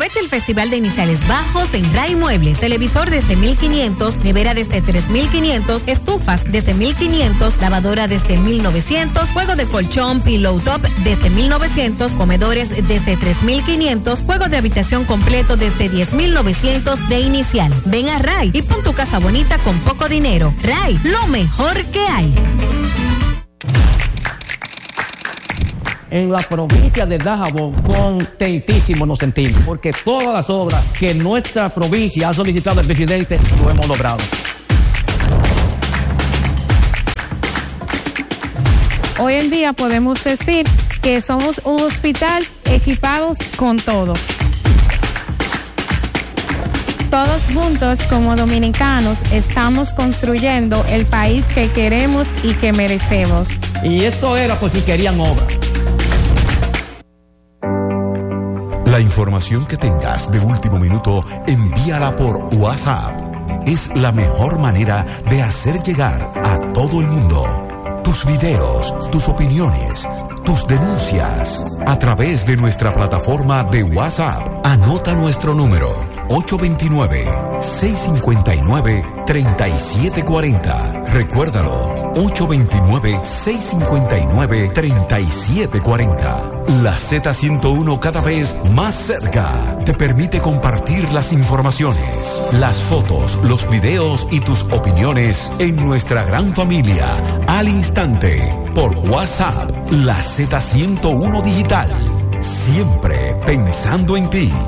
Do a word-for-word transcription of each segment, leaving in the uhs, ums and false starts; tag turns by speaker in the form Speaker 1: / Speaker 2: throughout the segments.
Speaker 1: Aprovecha el Festival de Iniciales Bajos en Ray Muebles. Televisor desde mil quinientos, nevera desde tres mil quinientos, estufas desde mil quinientos, lavadora desde mil novecientos, juego de colchón, pillow top desde mil novecientos, comedores desde tres mil quinientos, juego de habitación completo desde diez mil novecientos de inicial. Ven a Ray y pon tu casa bonita con poco dinero. Ray, lo mejor que hay.
Speaker 2: En la provincia de Dajabón, contentísimo nos sentimos, porque todas las obras que nuestra provincia ha solicitado al presidente lo hemos logrado.
Speaker 3: Hoy en día podemos decir que somos un hospital equipados con todo. Todos juntos como dominicanos estamos construyendo el país que queremos y que merecemos.
Speaker 2: Y esto era por si querían obras.
Speaker 4: La información que tengas de último minuto, envíala por WhatsApp. Es la mejor manera de hacer llegar a todo el mundo tus videos, tus opiniones, tus denuncias a través de nuestra plataforma de WhatsApp. Anota nuestro número ocho dos nueve, seis cinco nueve, tres siete cuatro cero. Recuérdalo, ocho dos nueve, seis cinco nueve, tres siete cuatro cero. La Z ciento uno, cada vez más cerca, te permite compartir las informaciones, las fotos, los videos y tus opiniones en nuestra gran familia al instante por WhatsApp. La Z ciento uno Digital, siempre pensando en ti.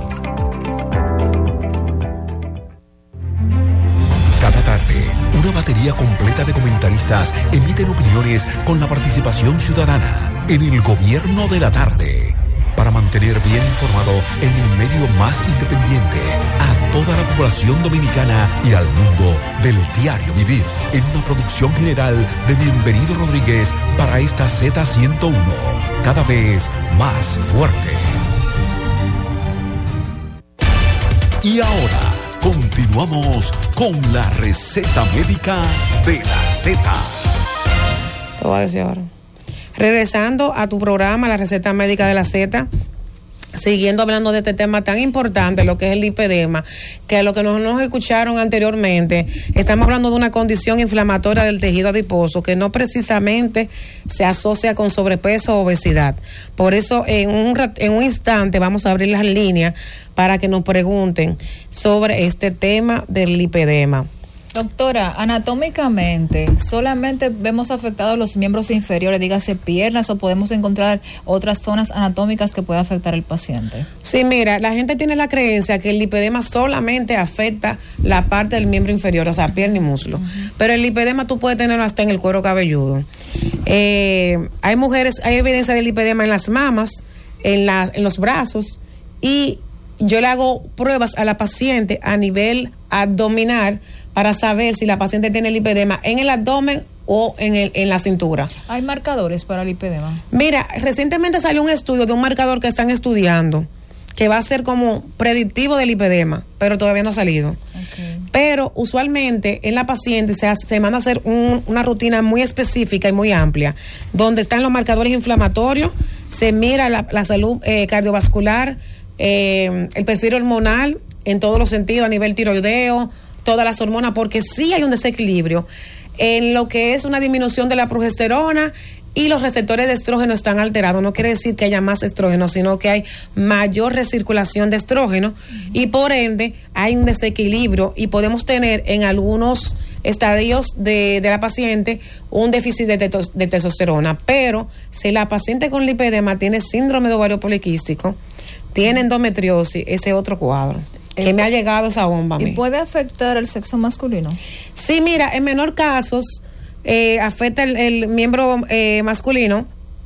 Speaker 4: Cada tarde, una batería completa de comentaristas emiten opiniones con la participación ciudadana en el Gobierno de la Tarde, para mantener bien informado en el medio más independiente a toda la población dominicana y al mundo del diario vivir, en una producción general de Bienvenido Rodríguez para esta Z ciento uno, cada vez más fuerte. Y ahora continuamos con la receta médica de la Z.
Speaker 5: Te voy a decir ahora. Regresando a tu programa, la receta médica de la Z, siguiendo hablando de este tema tan importante, lo que es el lipedema, que a lo que nos, nos escucharon anteriormente, estamos hablando de una condición inflamatoria del tejido adiposo que no precisamente se asocia con sobrepeso o obesidad. Por eso en un, en un instante vamos a abrir las líneas para que nos pregunten sobre este tema del lipedema.
Speaker 6: Doctora, anatómicamente, ¿solamente vemos afectados los miembros inferiores, dígase piernas, o podemos encontrar otras zonas anatómicas que pueda afectar al paciente?
Speaker 5: Sí, mira, la gente tiene la creencia que el lipedema solamente afecta la parte del miembro inferior, o sea, pierna y muslo. Uh-huh. Pero el lipedema tú puedes tenerlo hasta en el cuero cabelludo. Eh, hay mujeres, hay evidencia de lipedema en las mamas, en, las, en los brazos, y yo le hago pruebas a la paciente a nivel abdominal para saber si la paciente tiene lipedema en el abdomen o en, el, en la cintura.
Speaker 6: ¿Hay marcadores para el lipedema?
Speaker 5: Mira, recientemente salió un estudio de un marcador que están estudiando que va a ser como predictivo del lipedema, pero todavía no ha salido. Okay. Pero usualmente en la paciente se, hace, se manda a hacer un, una rutina muy específica y muy amplia, donde están los marcadores inflamatorios, se mira la, la salud eh, cardiovascular, eh, el perfil hormonal en todos los sentidos, a nivel tiroideo, todas las hormonas, porque sí hay un desequilibrio en lo que es una disminución de la progesterona y los receptores de estrógeno están alterados. No quiere decir que haya más estrógeno, sino que hay mayor recirculación de estrógeno, uh-huh. y por ende hay un desequilibrio y podemos tener en algunos estadios de, de la paciente un déficit de, tetos, de testosterona. Pero si la paciente con lipedema tiene síndrome de ovario poliquístico, tiene endometriosis, ese es otro cuadro. Que me ha llegado esa bomba a mí.
Speaker 6: ¿Y puede afectar el sexo masculino?
Speaker 5: Sí, mira, en menor casos eh, afecta el, el miembro eh, masculino,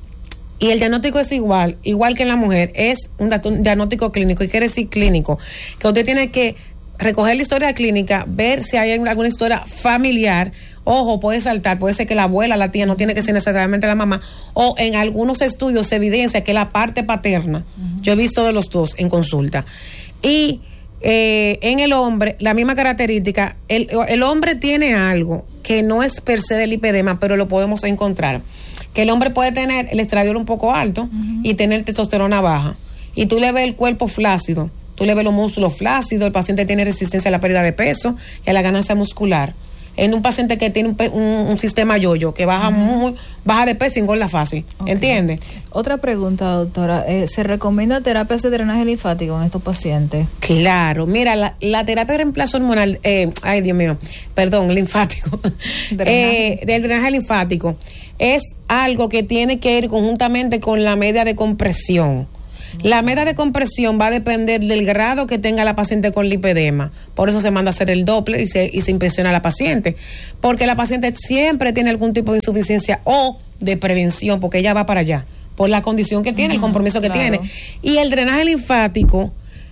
Speaker 5: y el diagnóstico es igual, igual que en la mujer, es un, un diagnóstico clínico. ¿Y quiere decir clínico? Que usted tiene que recoger la historia clínica, ver si hay alguna historia familiar. Ojo, puede saltar, puede ser que la abuela, la tía, no tiene que ser necesariamente la mamá, o en algunos estudios se evidencia que la parte paterna. Uh-huh. Yo he visto de los dos en consulta. Y Eh, en el hombre, la misma característica, el, el hombre tiene algo que no es per se del lipedema, pero lo podemos encontrar, que el hombre puede tener el estradiol un poco alto, uh-huh. y tener testosterona baja, y tú le ves el cuerpo flácido, tú le ves los músculos flácidos, el paciente tiene resistencia a la pérdida de peso y a la ganancia muscular. En un paciente que tiene un, un, un sistema yo-yo, que baja uh-huh. muy, baja de peso y engorda fácil, okay. ¿Entiendes?
Speaker 6: Otra pregunta, doctora, eh, ¿se recomienda terapias de drenaje linfático en estos pacientes?
Speaker 5: Claro, mira, la, la terapia de reemplazo hormonal, eh, ay Dios mío, perdón, linfático, eh, del drenaje linfático, es algo que tiene que ir conjuntamente con la media de compresión. La media de compresión va a depender del grado que tenga la paciente con lipedema. Por eso se manda a hacer el Doppler y se, y se inspecciona a la paciente. Porque la paciente siempre tiene algún tipo de insuficiencia o de prevención, porque ella va para allá, por la condición que tiene, uh-huh, el compromiso que claro. tiene. Y el drenaje linfático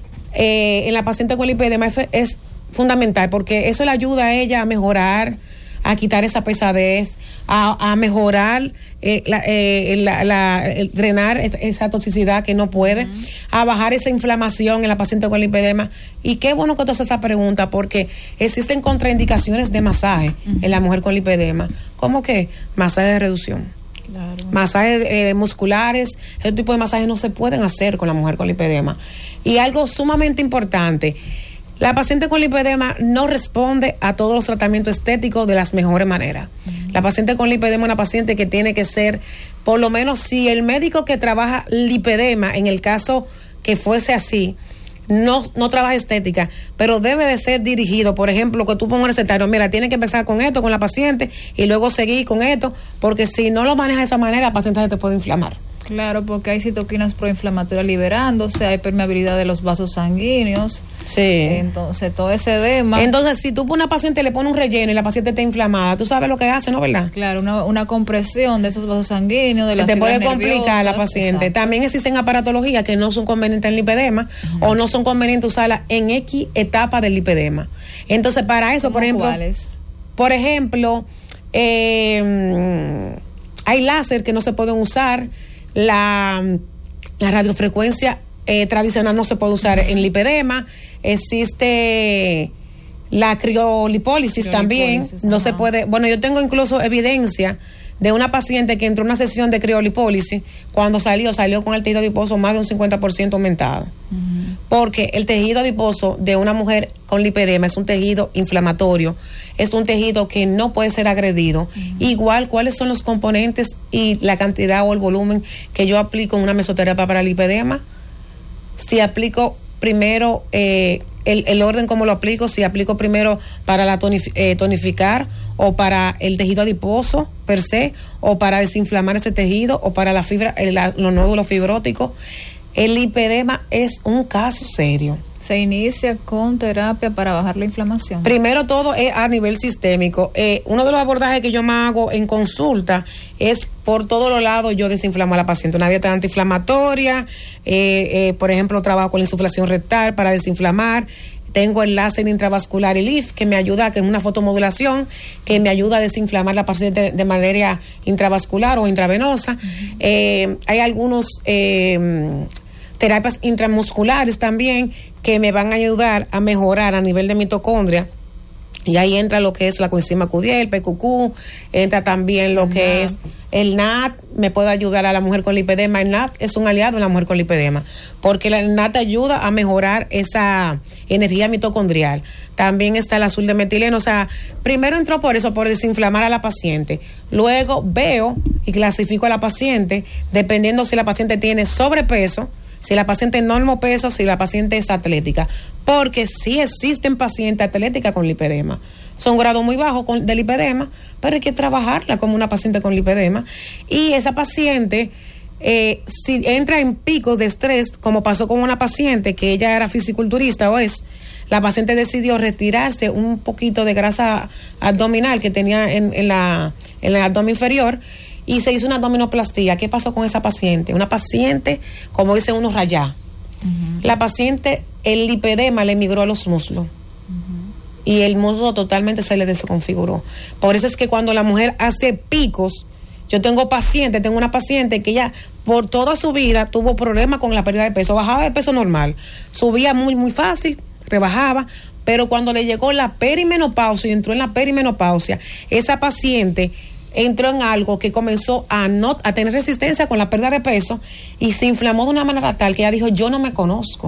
Speaker 5: eh, en la paciente con lipedema es, es fundamental, porque eso le ayuda a ella a mejorar, a quitar esa pesadez, a, a mejorar, eh, la, eh, la, la, el drenar esa toxicidad que no puede, uh-huh. a bajar esa inflamación en la paciente con lipedema. Y qué bueno que tú haces esa pregunta, porque existen contraindicaciones de masaje uh-huh. en la mujer con lipedema. ¿Cómo que? Masaje de reducción. Claro. Masajes eh, musculares, ese tipo de masajes no se pueden hacer con la mujer con lipedema. Y algo sumamente importante, la paciente con lipedema no responde a todos los tratamientos estéticos de las mejores maneras. Uh-huh. La paciente con lipedema es una paciente que tiene que ser, por lo menos si el médico que trabaja lipedema, en el caso que fuese así, no, no trabaja estética, pero debe de ser dirigido, por ejemplo, que tú pongas un recetario, mira, tiene que empezar con esto, con la paciente, y luego seguir con esto, porque si no lo manejas de esa manera, la paciente se te puede inflamar.
Speaker 6: Claro, porque hay citoquinas proinflamatorias liberándose, hay permeabilidad de los vasos sanguíneos.
Speaker 5: Sí.
Speaker 6: Entonces, todo ese edema.
Speaker 5: Entonces, si tú a una paciente le pones un relleno y la paciente está inflamada, tú sabes lo que hace, ¿no, verdad?
Speaker 6: Claro, una, una compresión de esos vasos sanguíneos, de
Speaker 5: Se
Speaker 6: las
Speaker 5: te puede
Speaker 6: fibras
Speaker 5: complicar
Speaker 6: nerviosas,
Speaker 5: a la paciente.
Speaker 6: exacto.
Speaker 5: También existen aparatologías que no son convenientes en lipedema uh-huh. o no son convenientes usarlas en X etapa del lipedema. Entonces, para eso, por ejemplo.
Speaker 6: ¿Cuáles?
Speaker 5: Por ejemplo, eh, hay láser que no se pueden usar. La, la radiofrecuencia eh, tradicional no se puede usar en lipedema. Existe la criolipólisis, criolipólisis también. Ajá. No se puede. Bueno, yo tengo incluso evidencia de una paciente que entró en una sesión de criolipólisis. Cuando salió, salió con el tejido adiposo más de un cincuenta por ciento aumentado. Uh-huh. Porque el tejido adiposo de una mujer con lipedema es un tejido inflamatorio, es un tejido que no puede ser agredido. Uh-huh. Igual, ¿cuáles son los componentes y la cantidad o el volumen que yo aplico en una mesoterapia para lipedema? Si aplico primero eh, el, el orden como lo aplico, si aplico primero para la tonif- eh, tonificar o para el tejido adiposo per se, o para desinflamar ese tejido, o para la fibra, el, la, los nódulos fibróticos. El lipedema es un caso serio.
Speaker 6: Se inicia con terapia para bajar la inflamación.
Speaker 5: Primero todo es a nivel sistémico. Eh, uno de los abordajes que yo me hago en consulta es por todos los lados yo desinflamo a la paciente. Una dieta antiinflamatoria, eh, eh, por ejemplo, trabajo con la insuflación rectal para desinflamar. Tengo el láser intravascular y L I F que me ayuda, que es una fotomodulación, que me ayuda a desinflamar la paciente de, de manera intravascular o intravenosa. Uh-huh. Eh, hay algunos eh, terapias intramusculares también que me van a ayudar a mejorar a nivel de mitocondria. Y ahí entra lo que es la coenzima Q diez, el P Q Q, entra también lo que es el N A T, me puede ayudar a la mujer con lipedema. El N A T es un aliado en la mujer con lipedema, porque el N A T ayuda a mejorar esa energía mitocondrial. También está el azul de metileno. O sea, primero entró por eso, por desinflamar a la paciente. Luego veo y clasifico a la paciente, dependiendo si la paciente tiene sobrepeso, si la paciente es normopeso, si la paciente es atlética, porque sí existen pacientes atléticas con lipedema. Son grados muy bajos con, de lipedema, pero hay que trabajarla como una paciente con lipedema. Y esa paciente, eh, si entra en picos de estrés, como pasó con una paciente que ella era fisiculturista o es, la paciente decidió retirarse un poquito de grasa abdominal que tenía en, en, la, en el abdomen inferior, y se hizo una abdominoplastía. ¿Qué pasó con esa paciente? Una paciente, como dicen unos rayá. Uh-huh. La paciente, el lipedema le migró a los muslos. Uh-huh. Y el muslo totalmente se le desconfiguró. Por eso es que cuando la mujer hace picos, yo tengo pacientes, tengo una paciente que ella por toda su vida tuvo problemas con la pérdida de peso. Bajaba de peso normal, subía muy, muy fácil, rebajaba, pero cuando le llegó la perimenopausia y entró en la perimenopausia, esa paciente entró en algo que comenzó a no a tener resistencia con la pérdida de peso y se inflamó de una manera tal que ella dijo, yo no me conozco.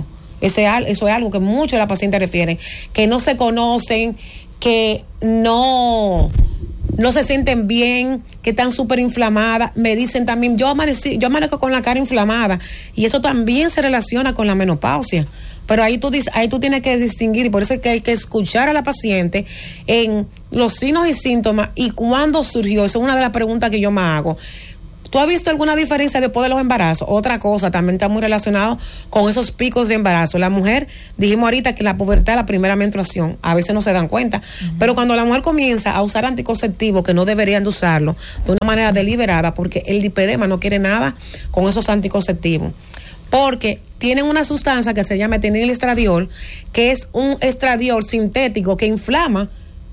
Speaker 5: Ese, eso es algo que muchos de las pacientes refieren, que no se conocen, que no... no se sienten bien, que están súper inflamadas. Me dicen también, yo amanecí, yo amanezco con la cara inflamada, y eso también se relaciona con la menopausia. Pero ahí tú, ahí tú tienes que distinguir, y por eso es que hay que escuchar a la paciente en los signos y síntomas y cuándo surgió. Esa es una de las preguntas que yo me hago. ¿Tú has visto alguna diferencia después de los embarazos? Otra cosa, también está muy relacionado con esos picos de embarazo. La mujer, dijimos ahorita que la pubertad es la primera menstruación, a veces no se dan cuenta, uh-huh. pero cuando la mujer comienza a usar anticonceptivos, que no deberían de usarlo de una manera deliberada, porque el lipedema no quiere nada con esos anticonceptivos, porque tienen una sustancia que se llama etinilestradiol, que es un estradiol sintético que inflama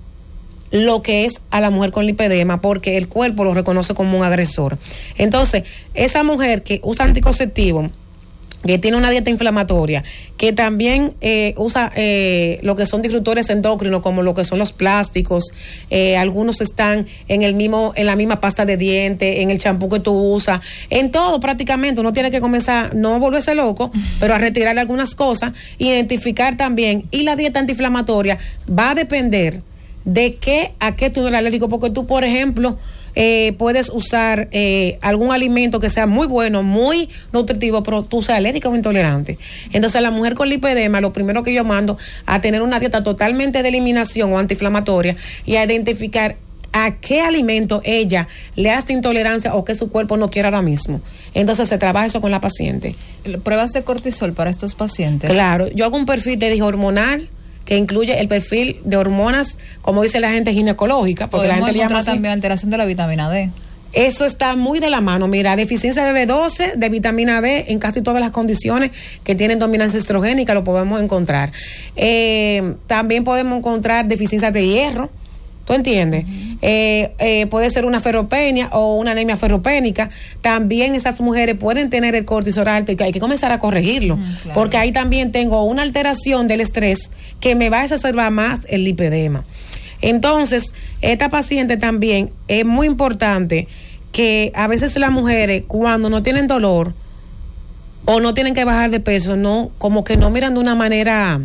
Speaker 5: lo que es a la mujer con lipedema, porque el cuerpo lo reconoce como un agresor. Entonces, esa mujer que usa anticonceptivo, que tiene una dieta inflamatoria, que también eh, usa eh, lo que son disruptores endocrinos, como lo que son los plásticos, eh, algunos están en el mismo, en la misma pasta de dientes, en el champú que tú usas, en todo prácticamente. Uno tiene que comenzar, no volverse loco, pero a retirar algunas cosas, identificar también, y la dieta antiinflamatoria va a depender de qué a qué tú no eres alérgico, porque tú, por ejemplo, eh, puedes usar eh, algún alimento que sea muy bueno, muy nutritivo, pero tú seas alérgico o intolerante. Entonces, la mujer con lipedema, lo primero que yo mando a tener una dieta totalmente de eliminación o antiinflamatoria, y a identificar a qué alimento ella le hace intolerancia o que su cuerpo no quiere ahora mismo. Entonces se trabaja eso con la paciente.
Speaker 6: ¿Pruebas de cortisol para estos pacientes?
Speaker 5: Claro, yo hago un perfil de dije hormonal, que incluye el perfil de hormonas, como dice la gente, ginecológica, porque la gente le llama así.
Speaker 6: También alteración de la vitamina D.
Speaker 5: Eso está muy de la mano. Mira, deficiencia de B doce, de vitamina D, en casi todas las condiciones que tienen dominancia estrogénica lo podemos encontrar. Eh, también podemos encontrar deficiencia de hierro. ¿Tú entiendes? Uh-huh. eh, eh, puede ser una ferropenia o una anemia ferropénica. También esas mujeres pueden tener el cortisol alto y que hay que comenzar a corregirlo, uh-huh, claro. porque ahí también tengo una alteración del estrés que me va a exacerbar más el lipedema. Entonces, esta paciente también es muy importante que a veces las mujeres, cuando no tienen dolor o no tienen que bajar de peso, no, como que no miran de una manera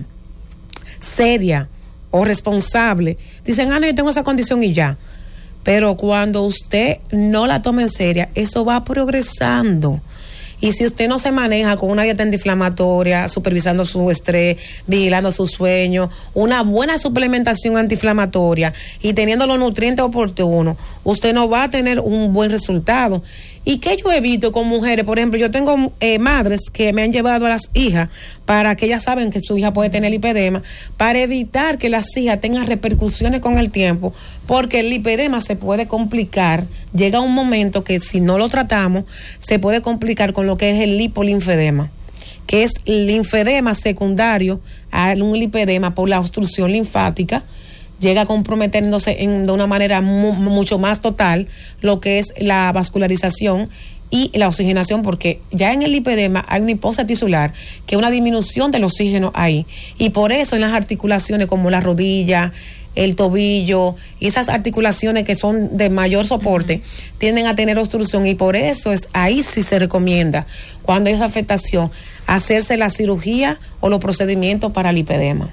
Speaker 5: seria o responsable, dicen, ah, no, yo tengo esa condición y ya. Pero cuando usted no la toma en serio, eso va progresando. Y si usted no se maneja con una dieta antiinflamatoria, supervisando su estrés, vigilando su sueño, una buena suplementación antiinflamatoria y teniendo los nutrientes oportunos, usted no va a tener un buen resultado. ¿Y qué yo evito con mujeres? Por ejemplo, yo tengo eh, madres que me han llevado a las hijas para que ellas saben que su hija puede tener lipedema, para evitar que las hijas tengan repercusiones con el tiempo, porque el lipedema se puede complicar. Llega un momento que si no lo tratamos, se puede complicar con lo que es el lipolinfedema, que es linfedema secundario a un lipedema por la obstrucción linfática. Llega comprometerse en, de una manera mu, mucho más total lo que es la vascularización y la oxigenación, porque ya en el lipedema hay una hipoxia tisular, que es una disminución del oxígeno ahí, y por eso en las articulaciones como la rodilla, el tobillo y esas articulaciones que son de mayor soporte, uh-huh, tienden a tener obstrucción, y por eso es ahí sí se recomienda, cuando hay esa afectación, hacerse la cirugía o los procedimientos para lipedema.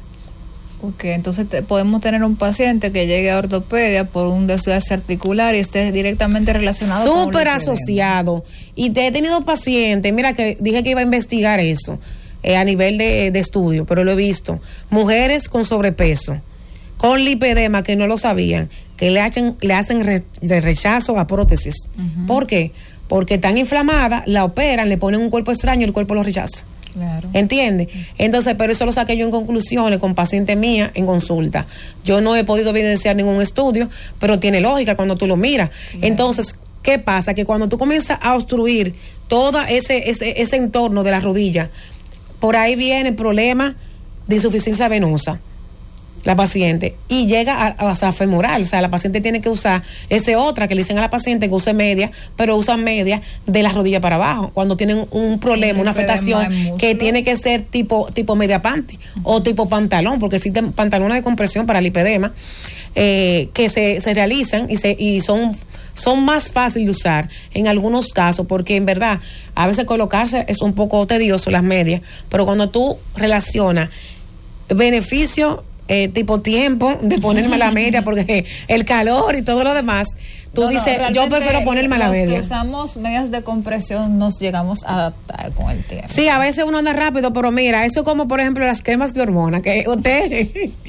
Speaker 6: Ok, entonces te, podemos tener un paciente que llegue a ortopedia por un desgaste articular y esté directamente relacionado con
Speaker 5: súper asociado. Y te he tenido pacientes, mira que dije que iba a investigar eso eh, a nivel de, de estudio, pero lo he visto. Mujeres con sobrepeso, con lipedema, que no lo sabían, que le hacen, le hacen re, de rechazo a prótesis. Uh-huh. ¿Por qué? Porque están inflamadas, la operan, le ponen un cuerpo extraño y el cuerpo lo rechaza. Claro. ¿Entiendes? Entonces, pero eso lo saqué yo en conclusiones con paciente mía en consulta. Yo no he podido evidenciar ningún estudio, pero tiene lógica cuando tú lo miras. Claro. Entonces, ¿qué pasa? Que cuando tú comienzas a obstruir todo ese, ese, ese entorno de la rodilla, por ahí viene el problema de insuficiencia venosa, la paciente, y llega a, a, a femoral. O sea, la paciente tiene que usar ese otra que le dicen a la paciente que use media, pero usa media de la rodilla para abajo cuando tienen un problema, una afectación que tiene que ser tipo tipo media panty, uh-huh, o tipo pantalón, porque existen pantalones de compresión para lipedema eh, que se, se realizan y se y son son más fáciles de usar en algunos casos, porque en verdad a veces colocarse es un poco tedioso las medias, pero cuando tú relacionas beneficio eh, tipo tiempo de ponerme la media, porque el calor y todo lo demás, tú
Speaker 6: no,
Speaker 5: dices,
Speaker 6: no,
Speaker 5: yo prefiero ponerme la media.
Speaker 6: Los que usamos medias de compresión nos llegamos a adaptar con el tiempo.
Speaker 5: Sí, a veces uno anda rápido, pero mira, eso como por ejemplo las cremas de hormona, que usted,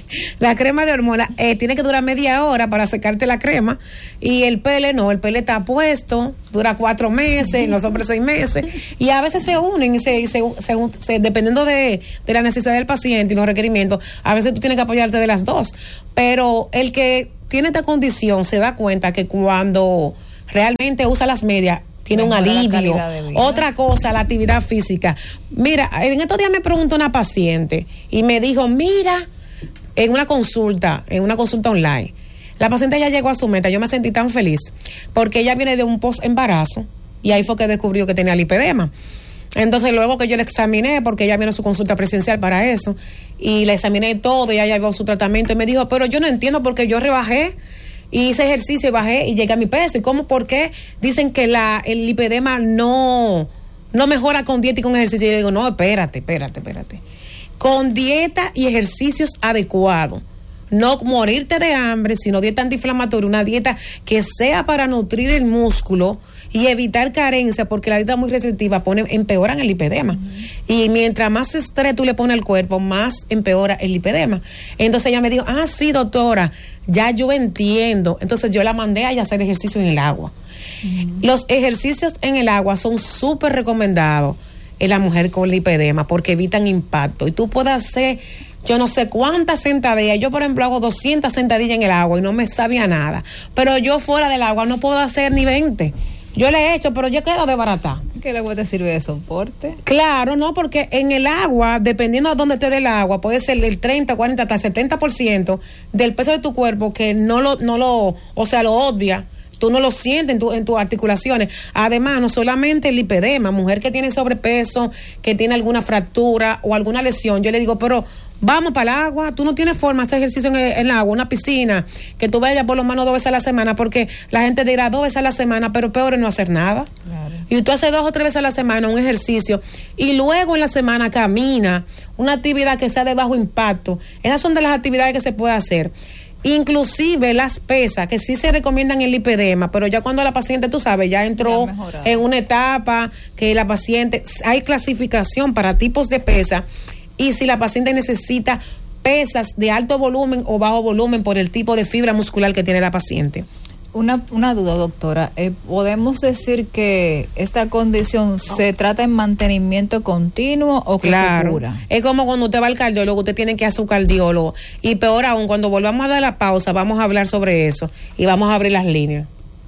Speaker 5: la crema de hormona eh, tiene que durar media hora para secarte la crema, y el pele no, el pele está puesto, dura cuatro meses, en los hombres seis meses, y a veces se unen, y se, y se, se, se dependiendo de, de la necesidad del paciente y los requerimientos, a veces tú tienes que apoyarte de las dos, pero el que tiene esta condición se da cuenta que cuando realmente usa las medias tiene un alivio. Otra cosa, la actividad física. Mira, en estos días me preguntó una paciente y me dijo, mira, en una consulta, en una consulta online, la paciente ya llegó a su meta. Yo me sentí tan feliz porque ella viene de un post embarazo y ahí fue que descubrió que tenía lipedema. Entonces luego que yo la examiné, porque ella vino a su consulta presencial para eso, y la examiné todo, y ella llevó su tratamiento, y me dijo, pero yo no entiendo porque yo rebajé, y hice ejercicio y bajé, y llegué a mi peso, y cómo, por qué dicen que la, el lipedema no, no mejora con dieta y con ejercicio. Y yo digo, no, espérate, espérate, espérate. Con dieta y ejercicios adecuados. No morirte de hambre, sino dieta antiinflamatoria, una dieta que sea para nutrir el músculo y evitar carencia, porque la dieta muy restrictiva pone, empeoran el lipedema. Uh-huh. Y mientras más estrés tú le pones al cuerpo, más empeora el lipedema. Entonces ella me dijo, ah, sí, doctora, ya yo entiendo. Entonces yo la mandé a ella a hacer ejercicio en el agua. Uh-huh. Los ejercicios en el agua son súper recomendados en la mujer con lipedema, porque evitan impacto. Y tú puedes hacer, yo no sé cuántas sentadillas. Yo, por ejemplo, hago doscientas sentadillas en el agua y no me sabía nada. Pero yo fuera del agua no puedo hacer ni veinte. Yo le he hecho, pero yo quedo de barata.
Speaker 6: ¿Qué el agua te sirve de soporte?
Speaker 5: Claro, no, porque en el agua, dependiendo de dónde te dé el agua, puede ser del treinta, cuarenta, hasta setenta por ciento del peso de tu cuerpo que no lo, no lo, o sea, lo obvia. Tú no lo sientes en, tu, en tus articulaciones. Además, no solamente el lipedema, mujer que tiene sobrepeso, que tiene alguna fractura o alguna lesión, yo le digo, pero vamos para el agua, tú no tienes forma de hacer ejercicio en el, en el agua, una piscina, que tú vayas por lo menos dos veces a la semana, porque la gente dirá dos veces a la semana, pero peor es no hacer nada. Claro. Y tú haces dos o tres veces a la semana un ejercicio, y luego en la semana camina, una actividad que sea de bajo impacto. Esas son de las actividades que se puede hacer. Inclusive las pesas, que sí se recomiendan el lipedema, pero ya cuando la paciente, tú sabes, ya entró ya en una etapa que la paciente, hay clasificación para tipos de pesa, y si la paciente necesita pesas de alto volumen o bajo volumen por el tipo de fibra muscular que tiene la paciente.
Speaker 6: Una, una duda, doctora. Eh, ¿Podemos decir que esta condición se trata en mantenimiento continuo o que
Speaker 5: claro,
Speaker 6: se cura?
Speaker 5: Es como cuando usted va al cardiólogo, usted tiene que ir a su cardiólogo. Y peor aún, cuando volvamos a dar la pausa, vamos a hablar sobre eso y vamos a abrir las líneas.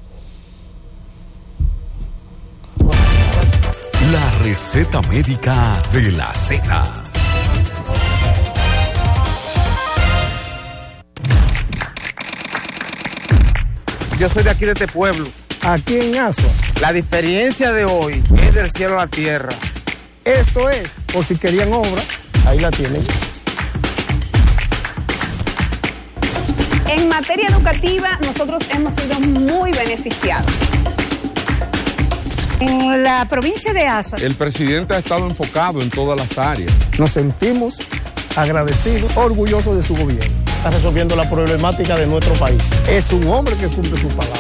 Speaker 4: La receta médica de la Z.
Speaker 7: Yo soy de aquí, de este pueblo.
Speaker 8: Aquí en Asua.
Speaker 7: La diferencia de hoy es del cielo a la tierra.
Speaker 8: Esto es, por si querían obra, ahí la tienen.
Speaker 9: En materia educativa, nosotros hemos sido muy beneficiados. En la provincia de Asua,
Speaker 10: el presidente ha estado enfocado en todas las áreas.
Speaker 8: Nos sentimos agradecidos, orgullosos de su gobierno. Está resolviendo la problemática de nuestro país. Es un hombre que cumple su palabra.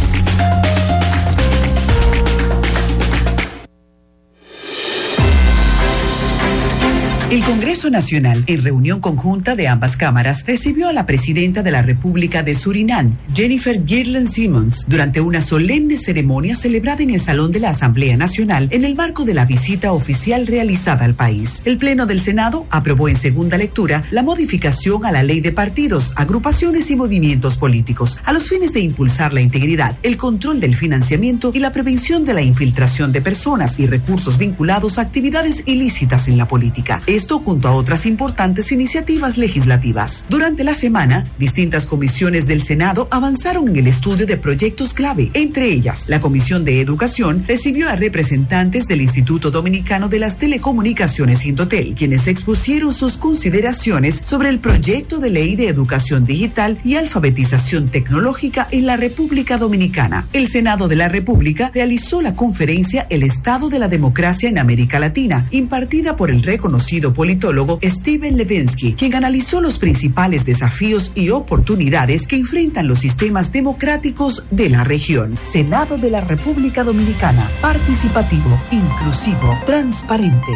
Speaker 11: El Congreso Nacional, en reunión conjunta de ambas cámaras, recibió a la presidenta de la República de Surinam, Jennifer Girland Simmons, durante una solemne ceremonia celebrada en el Salón de la Asamblea Nacional en el marco de la visita oficial realizada al país. El Pleno del Senado aprobó en segunda lectura la modificación a la Ley de Partidos, Agrupaciones y Movimientos Políticos, a los fines de impulsar la integridad, el control del financiamiento y la prevención de la infiltración de personas y recursos vinculados a actividades ilícitas en la política. esto junto a otras importantes iniciativas legislativas. Durante la semana, distintas comisiones del Senado avanzaron en el estudio de proyectos clave. Entre ellas, la Comisión de Educación recibió a representantes del Instituto Dominicano de las Telecomunicaciones Indotel, quienes expusieron sus consideraciones sobre el proyecto de ley de educación digital y alfabetización tecnológica en la República Dominicana. El Senado de la República realizó la conferencia El Estado de la Democracia en América Latina, impartida por el reconocido politólogo Steven Levensky, quien analizó los principales desafíos y oportunidades que enfrentan los sistemas democráticos de la región. Senado de la República Dominicana, participativo, inclusivo, transparente.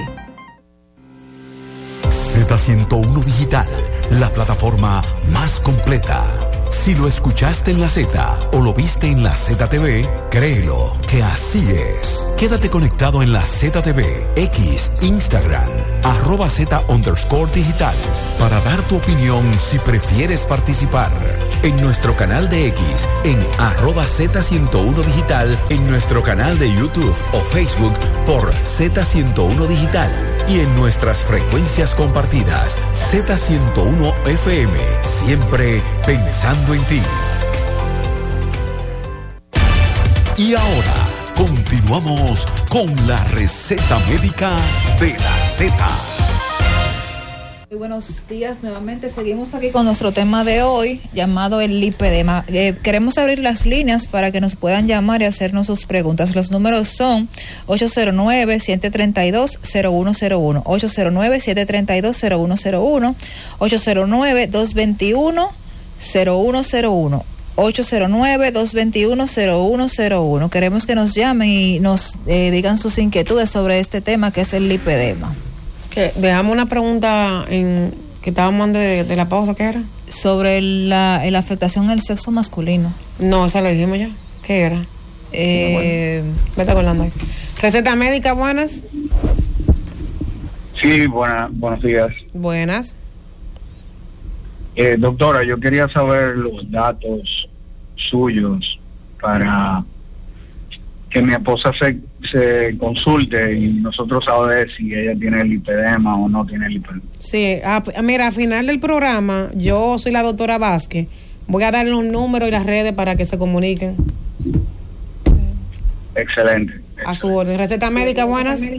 Speaker 4: Z ciento uno Digital, la plataforma más completa. Si lo escuchaste en la Z o lo viste en la Z T V, créelo que así es. Quédate conectado en la Z T V, X, Instagram, arroba Z underscore digital, para dar tu opinión si prefieres participar. En nuestro canal de X, en arroba Z ciento uno Digital, en nuestro canal de YouTube o Facebook por Z ciento uno Digital y en nuestras frecuencias compartidas, Z ciento uno F M, siempre pensando en ti. Y ahora, continuamos con la receta médica de la Z.
Speaker 6: Muy buenos días nuevamente, seguimos aquí con nuestro tema de hoy llamado el lipedema. Eh, queremos abrir las líneas para que nos puedan llamar y hacernos sus preguntas. Los números son ocho cero nueve, siete tres dos, cero uno cero uno, ocho cero nueve, siete tres dos, cero uno cero uno, ocho cero nueve, dos dos uno, cero uno cero uno, ocho cero nueve, dos dos uno, cero uno cero uno. Queremos que nos llamen y nos eh, digan sus inquietudes sobre este tema que es el lipedema.
Speaker 5: Que dejamos una pregunta en que estábamos antes de, de la pausa, ¿qué era?
Speaker 6: Sobre la, la afectación al sexo masculino.
Speaker 5: No, esa la dijimos ya. ¿Qué era?
Speaker 6: Eh,
Speaker 5: bueno, vete acordando ahí. Receta médica, buenas.
Speaker 12: Sí, buena, buenos días.
Speaker 5: Buenas.
Speaker 12: Eh, doctora, yo quería saber los datos suyos para que mi esposa se, se consulte y nosotros saber si ella tiene el lipedema o no tiene el lipedema.
Speaker 5: Sí, a, mira, al final del programa, yo soy la doctora Vázquez. Voy a darle un número y las redes para que se comuniquen.
Speaker 12: Excelente.
Speaker 5: A su orden. Receta médica, buenas.
Speaker 13: Sí.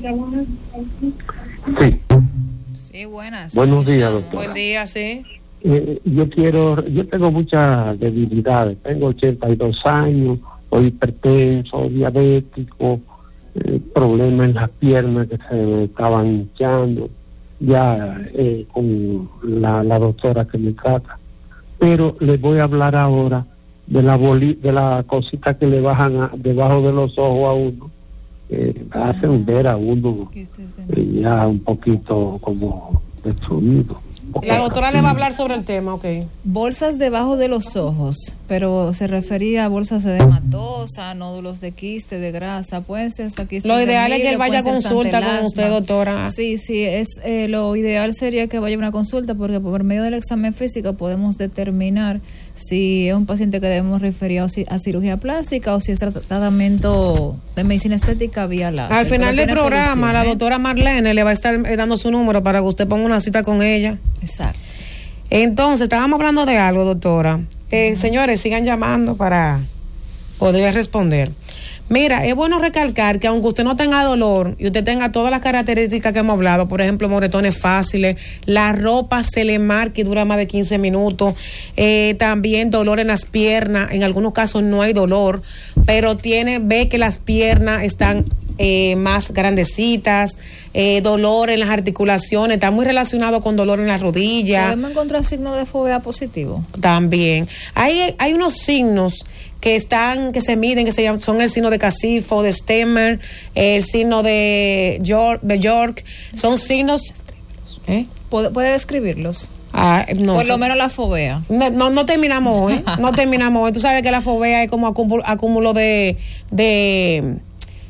Speaker 6: Sí, buenas.
Speaker 13: Buenos días, doctor.
Speaker 5: Buen día, sí.
Speaker 13: Eh, yo quiero, yo tengo muchas debilidades. Tengo ochenta y dos años, soy hipertenso, diabético, eh, problemas en las piernas que se me estaban hinchando, ya eh, con la, la doctora que me trata. Pero les voy a hablar ahora de la boli, de la cosita que le bajan a, debajo de los ojos a uno, eh, hacen ver a uno eh, ya un poquito como destruido.
Speaker 5: La doctora le va a hablar sobre el tema, ok.
Speaker 6: Bolsas debajo de los ojos, pero se refería a bolsas edematosa, nódulos de quiste, de grasa, pueden ser hasta quiste.
Speaker 5: Lo ideal es que él vaya a consulta con usted, doctora.
Speaker 6: Sí, sí, es eh, lo ideal sería que vaya a una consulta porque por medio del examen físico podemos determinar si es un paciente que debemos referir a cirugía plástica o si es tratamiento de medicina estética vía láser.
Speaker 5: Al final del programa,
Speaker 6: solución,
Speaker 5: la
Speaker 6: ¿eh?
Speaker 5: doctora Marlene le va a estar dando su número para que usted ponga una cita con ella.
Speaker 6: Exacto.
Speaker 5: Entonces, estábamos hablando de algo, doctora. Eh, uh-huh. Señores, sigan llamando para poder responder. Mira, es bueno recalcar que aunque usted no tenga dolor y usted tenga todas las características que hemos hablado, por ejemplo, moretones fáciles, la ropa se le marca y dura más de quince minutos, eh, también dolor en las piernas, en algunos casos no hay dolor, pero tiene, ve que las piernas están eh, más grandecitas, eh, dolor en las articulaciones, está muy relacionado con dolor en las rodillas.
Speaker 6: ¿Podemos encontrar signos de fobia positivo?
Speaker 5: También. Hay, hay unos signos que están, que se miden, que se llaman, son el signo de Casifo, de Stemmer, el signo de York, de York, son signos. ¿Eh?
Speaker 6: ¿Puede, puede describirlos?
Speaker 5: Ah, no,
Speaker 6: por
Speaker 5: sí.
Speaker 6: lo menos la fobea.
Speaker 5: No, no, no terminamos hoy, no terminamos hoy. Tú sabes que la fobea es como acúmulo, acúmulo de, de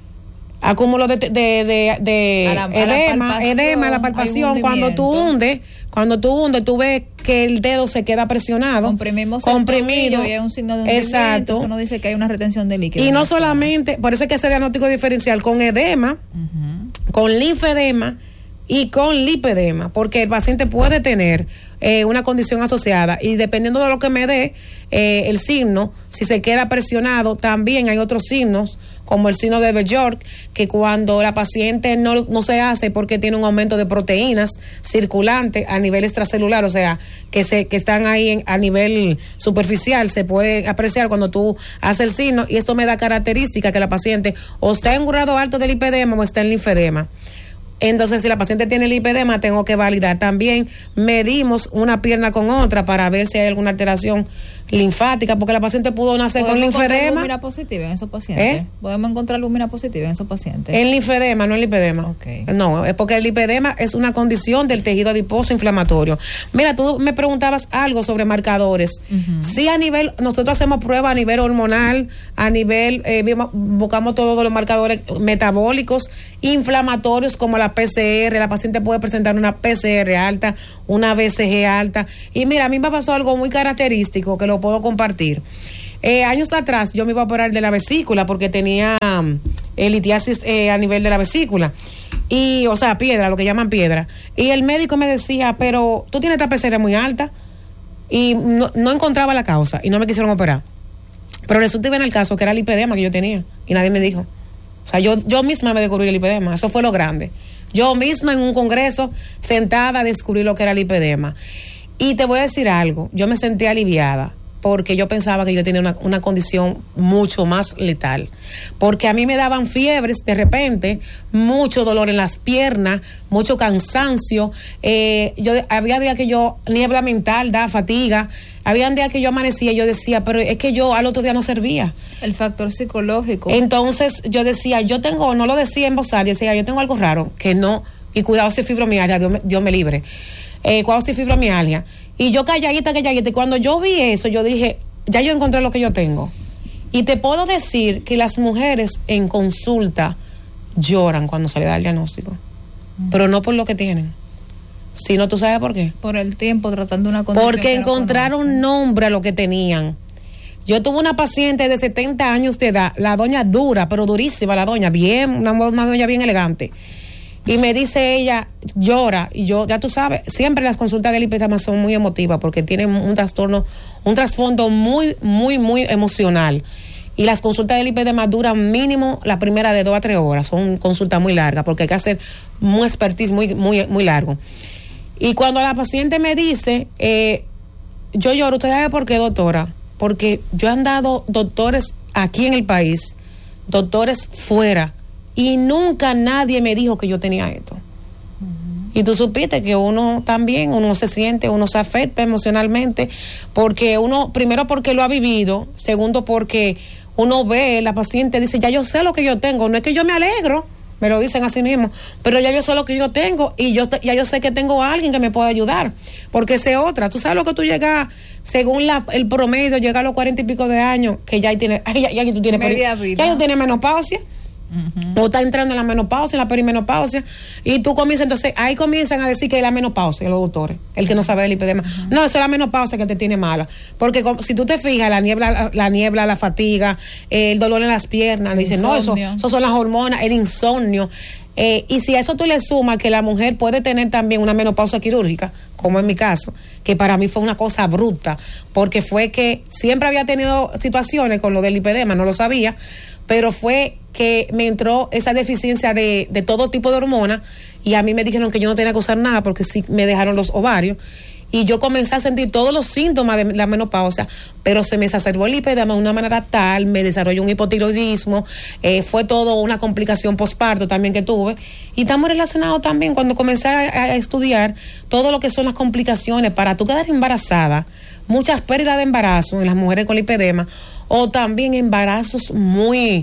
Speaker 5: acúmulo de, de, de, de
Speaker 6: la,
Speaker 5: edema, edema, la palpación. Cuando tú hundes, cuando tú hundes, tú ves que el dedo se queda presionado.
Speaker 6: Comprimimos
Speaker 5: comprimido,
Speaker 6: y hay un signo de hundimiento.
Speaker 5: Exacto.
Speaker 6: Eso nos dice que hay una retención de líquido.
Speaker 5: Y no solamente, por eso es que ese diagnóstico diferencial con edema, uh-huh. con linfedema y con lipedema, porque el paciente puede tener eh, una condición asociada y dependiendo de lo que me dé eh, el signo, si se queda presionado, también hay otros signos como el signo de Bjork, que cuando la paciente no, no se hace porque tiene un aumento de proteínas circulantes a nivel extracelular, o sea, que se que están ahí en, a nivel superficial, se puede apreciar cuando tú haces el signo, y esto me da característica que la paciente o está en un grado alto de lipedema o está en linfedema. Entonces, si la paciente tiene lipedema, tengo que validar. También medimos una pierna con otra para ver si hay alguna alteración linfática, porque la paciente pudo nacer con linfedema. ¿Podemos encontrar
Speaker 6: lumina positiva en esos pacientes? ¿Eh? ¿Podemos encontrar lumina positiva en esos pacientes?
Speaker 5: En linfedema, no en lipedema.
Speaker 6: Okay.
Speaker 5: No, es porque el lipedema es una condición del tejido adiposo inflamatorio. Mira, tú me preguntabas algo sobre marcadores. Uh-huh. Sí, a nivel, nosotros hacemos pruebas a nivel hormonal, a nivel, eh, buscamos todos los marcadores metabólicos, inflamatorios como la P C R. La paciente puede presentar una P C R alta, una B C G alta. Y mira, a mí me pasó algo muy característico que lo puedo compartir. Eh, años atrás yo me iba a operar de la vesícula porque tenía um, eh, litiasis eh, a nivel de la vesícula, y o sea, piedra, lo que llaman piedra, y el médico me decía, pero tú tienes esta P C R muy alta, y no, no encontraba la causa y no me quisieron operar, pero resulta en el caso que era el lipedema que yo tenía y nadie me dijo. O sea, yo, yo misma me descubrí el lipedema. Eso fue lo grande. Yo misma en un congreso sentada descubrí lo que era el lipedema. Y te voy a decir algo, yo me sentí aliviada porque yo pensaba que yo tenía una, una condición mucho más letal, porque a mí me daban fiebres de repente, mucho dolor en las piernas, mucho cansancio, eh, yo había días que yo, niebla mental, da fatiga, había días que yo amanecía y yo decía, pero es que yo al otro día no servía.
Speaker 6: El factor psicológico.
Speaker 5: Entonces yo decía, yo tengo, no lo decía en voz alta, decía, yo tengo algo raro, que no, y cuidado si fibromialgia, Dios me, Dios me libre, eh, cuidado si fibromialgia. Y yo calladita, calladita, y cuando yo vi eso, yo dije, ya yo encontré lo que yo tengo. Y te puedo decir que las mujeres en consulta lloran cuando se le da el diagnóstico, mm. pero no por lo que tienen, sino, ¿tú sabes por qué?
Speaker 6: Por el tiempo tratando una condición.
Speaker 5: Porque encontraron un nombre a lo que tenían. Yo tuve una paciente de setenta años de edad, la doña dura, pero durísima la doña, bien, una, una doña bien elegante. Y me dice ella, llora, y yo, ya tú sabes, siempre las consultas de lipedema son muy emotivas porque tienen un trastorno, un trasfondo muy, muy, muy emocional. Y las consultas de lipedema duran mínimo la primera de dos a tres horas, son consultas muy largas porque hay que hacer un expertise muy, muy, muy largo. Y cuando la paciente me dice, eh, yo lloro, ¿usted sabe por qué, doctora? Porque yo he andado doctores aquí en el país, doctores fuera, y nunca nadie me dijo que yo tenía esto. Uh-huh. Y tú supiste que uno también, uno se siente, uno se afecta emocionalmente, porque uno, primero porque lo ha vivido, segundo porque uno ve, la paciente dice, ya yo sé lo que yo tengo, no es que yo me alegro, me lo dicen así mismo, pero ya yo sé lo que yo tengo y yo ya yo sé que tengo a alguien que me pueda ayudar, porque esa es otra. Tú sabes lo que tú llegas, según la, el promedio, llega a los cuarenta y pico de años, que ya tiene, ya, ya, ya tú tienes,
Speaker 6: media
Speaker 5: peri,
Speaker 6: vida.
Speaker 5: Ya tú tienes menopausia. Uh-huh. O está entrando en la menopausia, en la perimenopausia, y tú comienzas, entonces ahí comienzan a decir que es la menopausia, los doctores, el que no sabe el lipedema. Uh-huh. No, eso es la menopausia que te tiene mala, porque como, si tú te fijas, la niebla, la, la niebla, la fatiga, eh, el dolor en las piernas, dicen, no, eso, eso son las hormonas, el insomnio. Eh, y si a eso tú le sumas que la mujer puede tener también una menopausia quirúrgica, como en mi caso, que para mí fue una cosa bruta, porque fue que siempre había tenido situaciones con lo del lipedema, no lo sabía, pero fue que me entró esa deficiencia de, de todo tipo de hormonas, y a mí me dijeron que yo no tenía que usar nada porque sí me dejaron los ovarios, y yo comencé a sentir todos los síntomas de la menopausia, pero se me exacerbó el lipedema de una manera tal, me desarrolló un hipotiroidismo, eh, fue todo una complicación posparto también que tuve, y estamos relacionados también cuando comencé a, a estudiar todo lo que son las complicaciones para tú quedar embarazada, muchas pérdidas de embarazo en las mujeres con lipedema, o también embarazos muy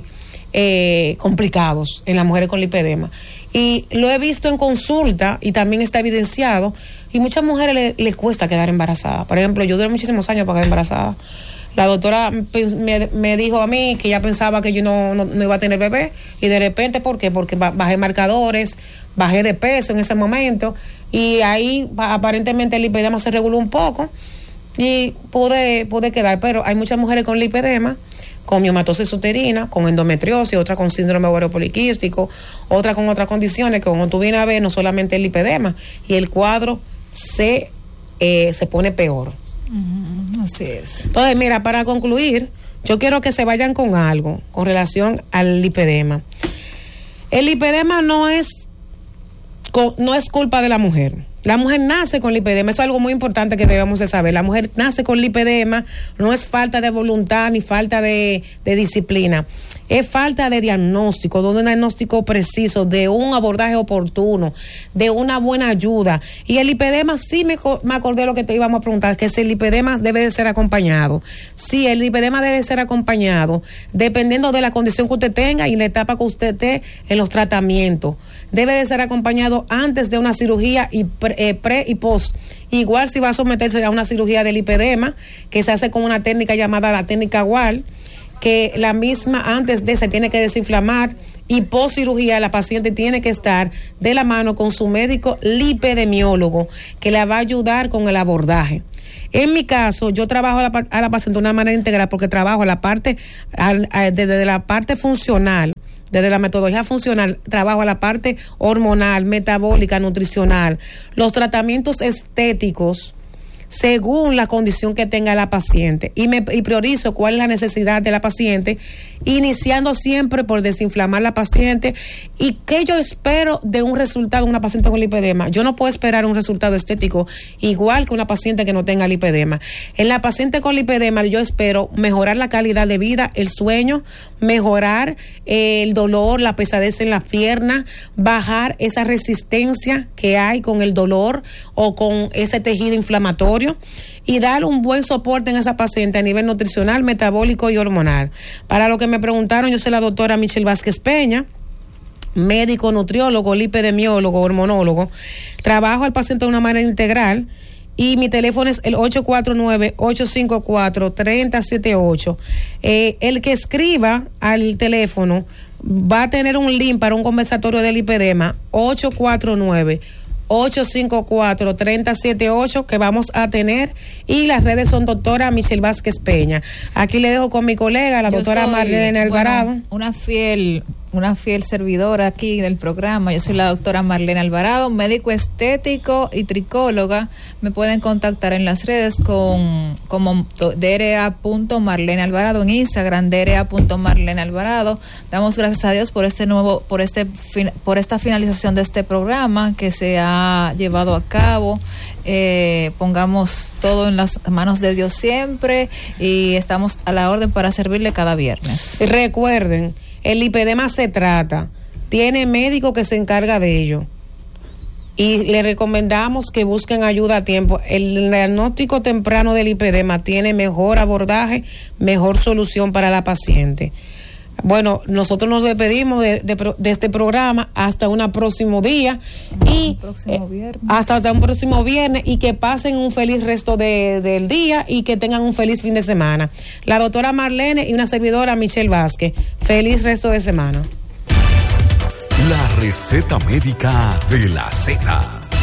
Speaker 5: eh, complicados en las mujeres con lipedema. Y lo he visto en consulta y también está evidenciado, y muchas mujeres les, les cuesta quedar embarazadas. Por ejemplo, yo duré muchísimos años para quedar embarazada. La doctora me, me dijo a mí que ella pensaba que yo no, no, no iba a tener bebé, y de repente, ¿por qué? Porque bajé marcadores, bajé de peso en ese momento, y ahí aparentemente el lipedema se reguló un poco y pude, pude quedar. Pero hay muchas mujeres con lipedema con miomatosis uterina, con endometriosis, otra con síndrome ovario poliquístico, otra con otras condiciones que cuando tú vienes a ver no solamente el lipedema, y el cuadro se, eh, se pone peor.
Speaker 6: Uh-huh, así es.
Speaker 5: Entonces, mira, para concluir, yo quiero que se vayan con algo con relación al lipedema. El lipedema no es, no es culpa de la mujer. La mujer nace con lipedema, eso es algo muy importante que debemos de saber. La mujer nace con lipedema, no es falta de voluntad ni falta de, de disciplina. Es falta de diagnóstico, de un diagnóstico preciso, de un abordaje oportuno, de una buena ayuda. Y el lipedema, sí me, me acordé de lo que te íbamos a preguntar, que si el lipedema debe de ser acompañado. Sí, el lipedema debe de ser acompañado, dependiendo de la condición que usted tenga y la etapa que usted esté en los tratamientos. Debe de ser acompañado antes de una cirugía y pre, eh, pre y post. Igual si va a someterse a una cirugía de lipedema, que se hace con una técnica llamada la técnica W A L, que la misma antes de se tiene que desinflamar, y post cirugía la paciente tiene que estar de la mano con su médico lipedemiólogo, que la va a ayudar con el abordaje. En mi caso, yo trabajo a la, a la paciente de una manera integral, porque trabajo a la parte, a, a, desde la parte funcional, desde la metodología funcional, trabajo a la parte hormonal, metabólica, nutricional, los tratamientos estéticos, según la condición que tenga la paciente, y me y priorizo cuál es la necesidad de la paciente, iniciando siempre por desinflamar la paciente. ¿Y qué yo espero de un resultado de una paciente con lipedema? Yo no puedo esperar un resultado estético igual que una paciente que no tenga lipedema. En la paciente con lipedema yo espero mejorar la calidad de vida, el sueño, mejorar eh, el dolor, la pesadez en la pierna, bajar esa resistencia que hay con el dolor o con ese tejido inflamatorio, y dar un buen soporte en esa paciente a nivel nutricional, metabólico y hormonal. Para lo que me preguntaron, yo soy la doctora Michelle Vázquez Peña, médico, nutriólogo, lipedemiólogo, hormonólogo. Trabajo al paciente de una manera integral, y mi teléfono es el ocho cuatro nueve, ocho cinco cuatro, tres cero siete ocho. Eh, el que escriba al teléfono va a tener un link para un conversatorio de lipedema, ocho cuatro nueve, ocho cinco cuatro, tres cero siete ocho, que vamos a tener, y las redes son doctora Michelle Vázquez Peña. Aquí le dejo con mi colega, la
Speaker 6: Yo
Speaker 5: doctora
Speaker 6: soy,
Speaker 5: Marlene Alvarado.
Speaker 6: Bueno, una fiel una fiel servidora aquí del programa. Yo soy la doctora Marlene Alvarado, médico estético y tricóloga. Me pueden contactar en las redes con como D R A punto Marlene Alvarado en Instagram, D R A punto Marlene Alvarado. Damos gracias a Dios por este nuevo, por este por esta finalización de este programa que se ha llevado a cabo. Eh, pongamos todo en las manos de Dios siempre, y estamos a la orden para servirle cada viernes.
Speaker 5: Recuerden, el lipedema se trata, tiene médico que se encarga de ello, y le recomendamos que busquen ayuda a tiempo. El diagnóstico temprano del lipedema tiene mejor abordaje, mejor solución para la paciente. Bueno, nosotros nos despedimos de, de, de este programa hasta un próximo día, y
Speaker 6: próximo viernes.
Speaker 5: Eh, hasta, hasta un próximo viernes, y que pasen un feliz resto de, del día, y que tengan un feliz fin de semana. La doctora Marlene y una servidora Michelle Vázquez. Feliz resto de semana.
Speaker 4: La receta médica de la Z.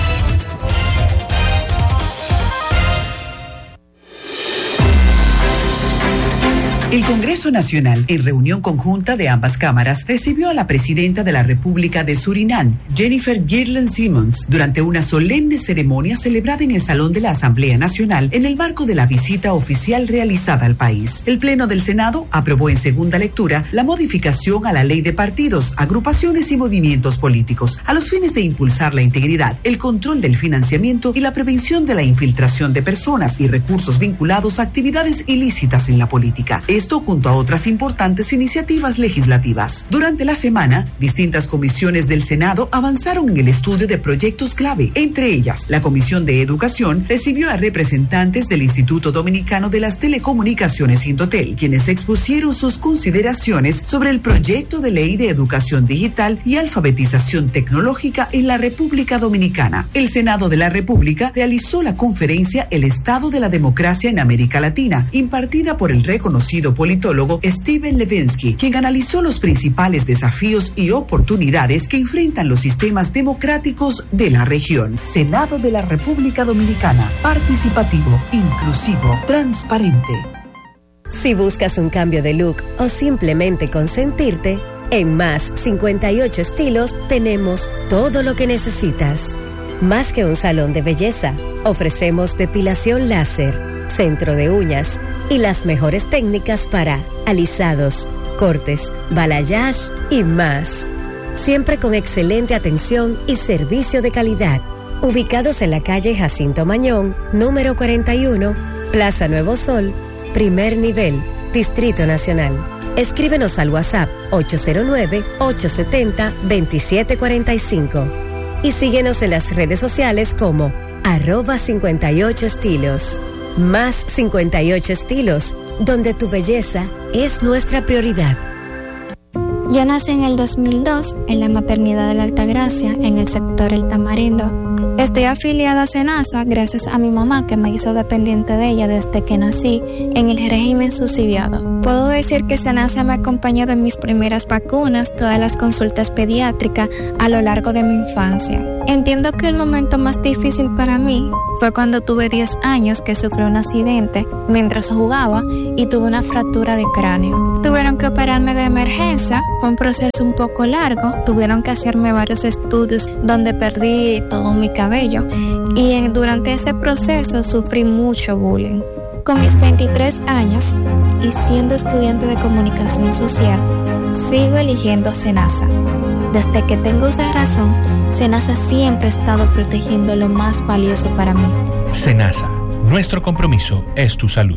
Speaker 11: El Congreso Nacional, en reunión conjunta de ambas cámaras, recibió a la presidenta de la República de Surinam, Jennifer Girland Simmons, durante una solemne ceremonia celebrada en el Salón de la Asamblea Nacional en el marco de la visita oficial realizada al país. El Pleno del Senado aprobó en segunda lectura la modificación a la Ley de Partidos, Agrupaciones y Movimientos Políticos, a los fines de impulsar la integridad, el control del financiamiento y la prevención de la infiltración de personas y recursos vinculados a actividades ilícitas en la política. Esto junto a otras importantes iniciativas legislativas. Durante la semana, distintas comisiones del Senado avanzaron en el estudio de proyectos clave. Entre ellas, la Comisión de Educación recibió a representantes del Instituto Dominicano de las Telecomunicaciones Indotel, quienes expusieron sus consideraciones sobre el proyecto de ley de educación digital y alfabetización tecnológica en la República Dominicana. El Senado de la República realizó la conferencia El Estado de la Democracia en América Latina, impartida por el reconocido politólogo Steven Levensky, quien analizó los principales desafíos y oportunidades que enfrentan los sistemas democráticos de la región. Senado de la República Dominicana, participativo, inclusivo, transparente.
Speaker 14: Si buscas un cambio de look o simplemente consentirte, en Más cincuenta y ocho Estilos tenemos todo lo que necesitas. Más que un salón de belleza, ofrecemos depilación láser, centro de uñas y las mejores técnicas para alisados, cortes, balayage y más. Siempre con excelente atención y servicio de calidad. Ubicados en la calle Jacinto Mañón, número cuarenta y uno, Plaza Nuevo Sol, primer nivel, Distrito Nacional. Escríbenos al WhatsApp ocho cero nueve, ocho siete cero, dos siete cuatro cinco y síguenos en las redes sociales como arroba cincuenta y ocho estilos. Más cincuenta y ocho Estilos, donde tu belleza es nuestra prioridad.
Speaker 15: Yo nací en el dos mil dos en la maternidad de la Altagracia, en el sector El Tamarindo. Estoy afiliada a SENASA gracias a mi mamá, que me hizo dependiente de ella desde que nací en el régimen subsidiado. Puedo decir que SENASA me ha acompañado en mis primeras vacunas, todas las consultas pediátricas a lo largo de mi infancia. Entiendo que el momento más difícil para mí fue cuando tuve diez años, que sufrí un accidente mientras jugaba y tuve una fractura de cráneo. Tuvieron que operarme de emergencia, fue un proceso un poco largo, tuvieron que hacerme varios estudios donde perdí todo mi cabello y en, durante ese proceso sufrí mucho bullying. Con mis veintitrés años y siendo estudiante de comunicación social, sigo eligiendo SENASA. Desde que tengo esa razón, SENASA siempre ha estado protegiendo lo más valioso para mí.
Speaker 16: SENASA, nuestro compromiso es tu salud.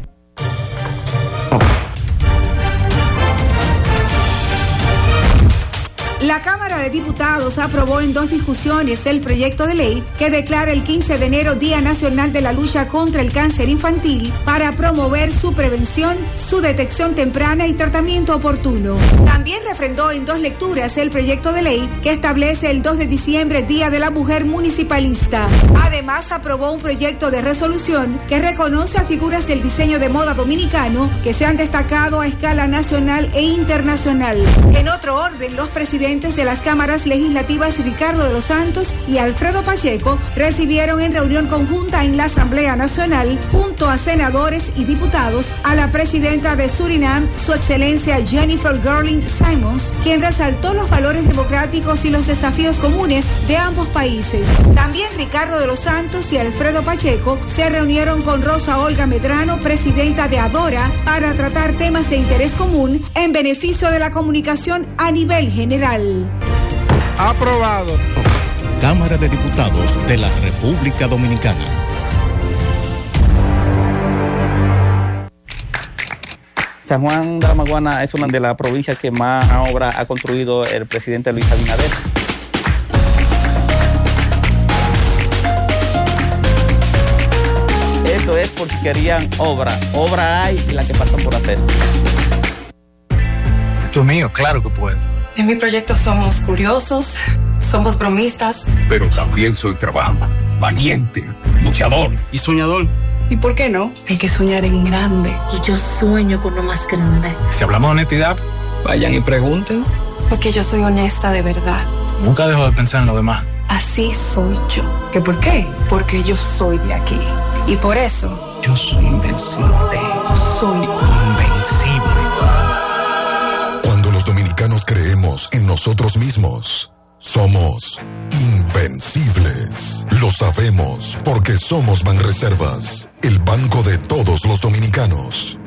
Speaker 17: La Cámara de Diputados aprobó en dos discusiones el proyecto de ley que declara el quince de enero Día Nacional de la Lucha contra el Cáncer Infantil para promover su prevención, su detección temprana y tratamiento oportuno. También refrendó en dos lecturas el proyecto de ley que establece el dos de diciembre Día de la Mujer Municipalista. Además, aprobó un proyecto de resolución que reconoce a figuras del diseño de moda dominicano que se han destacado a escala nacional e internacional. En otro orden, los presidentes de las cámaras legislativas Ricardo de los Santos y Alfredo Pacheco recibieron en reunión conjunta en la Asamblea Nacional, junto a senadores y diputados, a la presidenta de Surinam, su excelencia Jennifer Gurling Simons, quien resaltó los valores democráticos y los desafíos comunes de ambos países. También Ricardo de los Santos y Alfredo Pacheco se reunieron con Rosa Olga Medrano, presidenta de ADORA, para tratar temas de interés común en beneficio de la comunicación a nivel general.
Speaker 7: Aprobado.
Speaker 18: Cámara de Diputados de la República Dominicana.
Speaker 19: San Juan de la Maguana es una de las provincias que más obra ha construido el presidente Luis Abinader. Esto es por si querían obra. Obra hay y la que faltan por hacer.
Speaker 20: Esto es mío, claro que puedo.
Speaker 21: En mi proyecto somos curiosos, somos bromistas.
Speaker 20: Pero también soy trabajador, valiente, luchador y soñador.
Speaker 21: ¿Y por qué no? Hay que soñar en grande.
Speaker 22: Y yo sueño con lo más grande.
Speaker 20: Si hablamos de honestidad, vayan y pregunten.
Speaker 21: Porque yo soy honesta de verdad.
Speaker 20: Nunca dejo de pensar en lo demás.
Speaker 21: Así soy yo. ¿Qué por qué? Porque yo soy de aquí. Y por eso...
Speaker 20: yo soy invencible.
Speaker 21: Soy
Speaker 20: invencible.
Speaker 23: Cuando los dominicanos creemos en nosotros mismos, somos invencibles. Lo sabemos porque somos Banreservas, el banco de todos los dominicanos.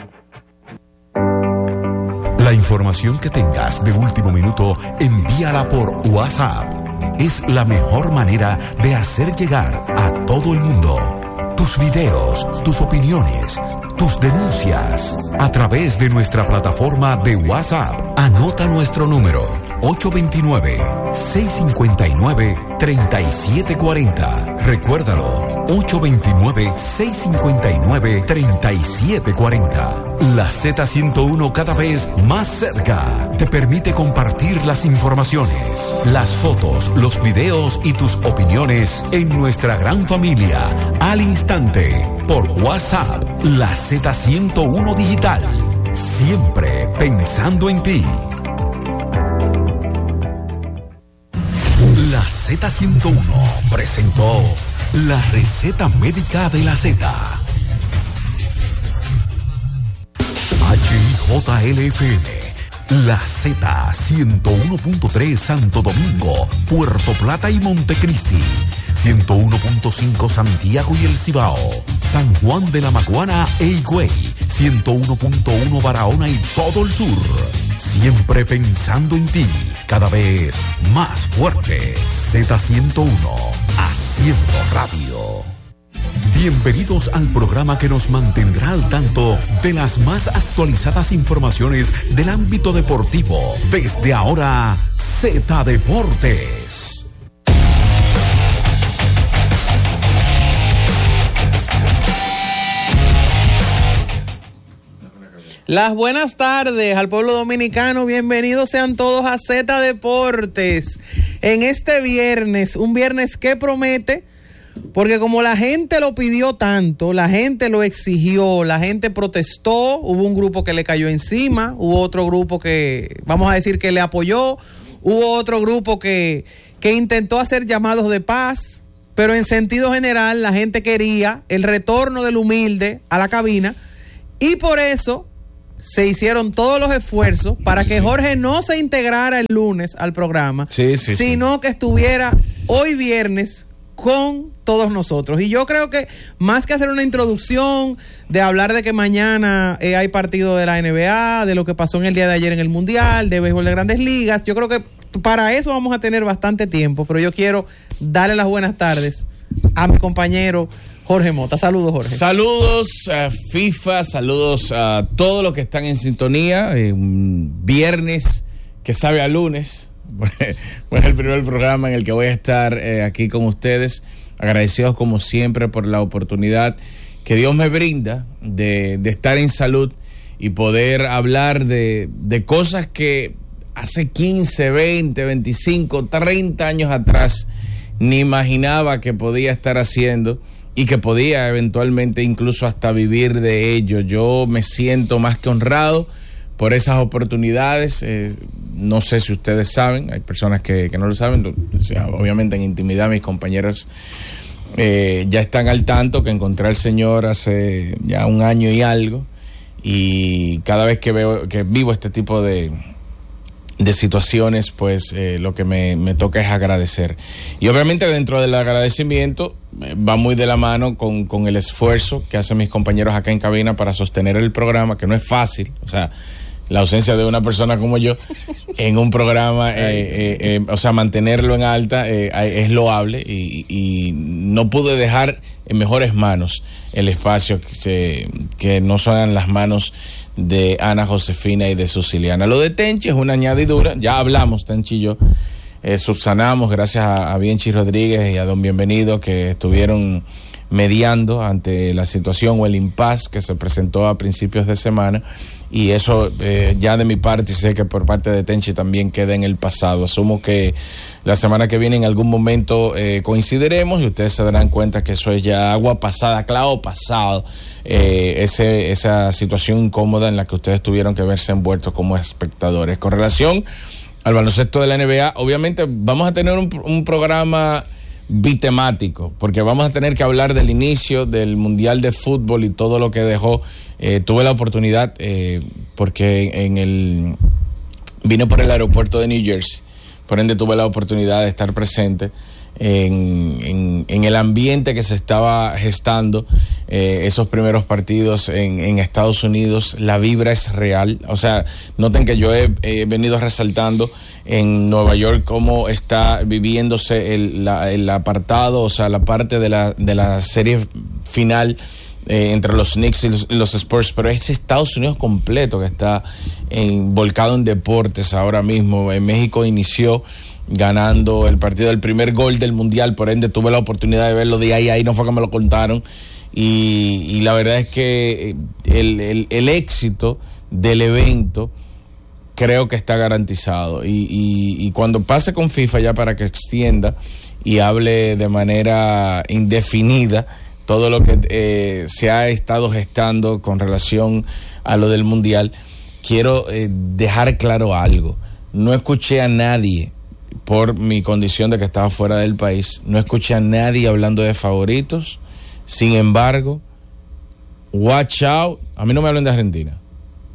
Speaker 4: La información que tengas de último minuto, envíala por WhatsApp. Es la mejor manera de hacer llegar a todo el mundo tus videos, tus opiniones, tus denuncias a través de nuestra plataforma de WhatsApp. Anota nuestro número ocho dos nueve, seis cinco nueve, tres siete cuatro cero. Recuérdalo, ocho dos nueve, seis cinco nueve, tres siete cuatro cero. La Z ciento uno, cada vez más cerca, te permite compartir las informaciones, las fotos, los videos y tus opiniones en nuestra gran familia al instante por WhatsApp. La Z ciento uno Digital, siempre pensando en ti. La Z ciento uno presentó la receta médica de la Z. J L F M, La Z ciento uno punto tres Santo Domingo, Puerto Plata y Montecristi, ciento uno punto cinco Santiago y El Cibao, San Juan de la Maguana e Higüey, ciento uno punto uno Barahona y todo el sur. Siempre pensando en ti, cada vez más fuerte. Z ciento uno, haciendo radio. Bienvenidos al programa que nos mantendrá al tanto de las más actualizadas informaciones del ámbito deportivo. Desde ahora, Z Deportes.
Speaker 1: Las buenas tardes al pueblo dominicano, bienvenidos sean todos a Z Deportes. En este viernes, un viernes que promete, porque como la gente lo pidió tanto, la gente lo exigió, la gente protestó, hubo un grupo que le cayó encima, hubo otro grupo que, vamos a decir, que le apoyó, hubo otro grupo que, que intentó hacer llamados de paz, pero en sentido general la gente quería el retorno del humilde a la cabina y por eso se hicieron todos los esfuerzos para que Jorge no se integrara el lunes al programa, sí, sí, sino sí. que estuviera hoy viernes con todos nosotros. Y yo creo que más que hacer una introducción de hablar de que mañana eh, hay partido de la N B A, de lo que pasó en el día de ayer en el Mundial, de béisbol de Grandes Ligas, yo creo que para eso vamos a tener bastante tiempo, pero yo quiero darle las buenas tardes a mi compañero Jorge Mota. Saludos, Jorge.
Speaker 2: Saludos a FIFA, saludos a todos los que están en sintonía. Eh, un viernes que sabe a lunes. Bueno, es el primer programa en el que voy a estar eh, aquí con ustedes. Agradecidos como siempre por la oportunidad que Dios me brinda de, de estar en salud y poder hablar de, de cosas que hace quince, veinte, veinticinco, treinta años atrás ni imaginaba que podía estar haciendo y que podía eventualmente incluso hasta vivir de ello. Yo me siento más que honrado por esas oportunidades. Eh, no sé si ustedes saben, hay personas que, que no lo saben, o sea, obviamente en intimidad mis compañeros eh, ya están al tanto que encontré al Señor hace ya un año y algo, y cada vez que veo que vivo este tipo de de situaciones, pues eh, lo que me, me toca es agradecer. Y obviamente dentro del agradecimiento eh, va muy de la mano con, con el esfuerzo que hacen mis compañeros acá en cabina para sostener el programa, que no es fácil. O sea, la ausencia de una persona como yo en un programa, eh, eh, eh, o sea, mantenerlo en alta eh, es loable, y, y no pude dejar en mejores manos el espacio que, se, que no son las manos de Ana Josefina y de Susiliana. Lo de Tenchi es una añadidura, ya hablamos, Tenchi y yo, eh, subsanamos gracias a, a Bienchi Rodríguez y a Don Bienvenido, que estuvieron mediando ante la situación o el impasse que se presentó a principios de semana, y eso eh, ya de mi parte, sé que por parte de Tenchi también queda en el pasado. Asumo que la semana que viene en algún momento eh, coincidiremos y ustedes se darán cuenta que eso es ya agua pasada, clavo pasado, eh, ese, esa situación incómoda en la que ustedes tuvieron que verse envueltos como espectadores. Con relación al baloncesto de la N B A, obviamente vamos a tener un, un programa bitemático, porque vamos a tener que hablar del inicio del Mundial de Fútbol y todo lo que dejó. Eh, tuve la oportunidad, eh, porque en el vine por el aeropuerto de New Jersey, por ende tuve la oportunidad de estar presente en, en, en el ambiente que se estaba gestando eh, esos primeros partidos en, en Estados Unidos. La vibra es real. O sea, noten que yo he, he venido resaltando en Nueva York cómo está viviéndose el, la, el apartado, o sea, la parte de la, de la serie final eh, entre los Knicks y los, y los Spurs, pero es Estados Unidos completo que está en, volcado en deportes ahora mismo. En México inició ganando el partido, el primer gol del Mundial, por ende tuve la oportunidad de verlo de ahí a ahí, no fue que me lo contaron, y, y la verdad es que el, el, el éxito del evento creo que está garantizado, y, y, y cuando pase con FIFA ya para que extienda y hable de manera indefinida todo lo que eh, se ha estado gestando con relación a lo del Mundial, quiero eh, dejar claro algo. No escuché a nadie, por mi condición de que estaba fuera del país, no escuché a nadie hablando de favoritos. Sin embargo, watch out, a mí no me hablen de Argentina.